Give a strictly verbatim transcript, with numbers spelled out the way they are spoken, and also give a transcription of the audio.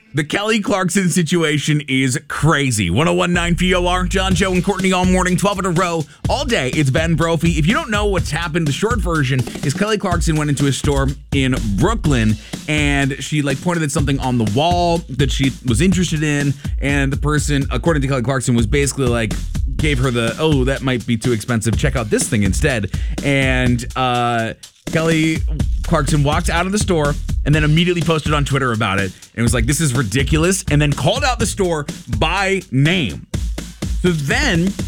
The Kelly Clarkson situation is crazy. one oh one point nine P O R, John, Joe, and Courtney all morning, twelve in a row, all day. It's Ben Brophy. If you don't know what's happened, the short version is Kelly Clarkson went into a store in Brooklyn and she like pointed at something on the wall that she was interested in. And the person, according to Kelly Clarkson, was basically like, gave her the, oh, that might be too expensive. Check out this thing instead. And uh, Kelly Clarkson walked out of the store and then immediately posted on Twitter about it. And was like, this is ridiculous. And then called out the store by name. So then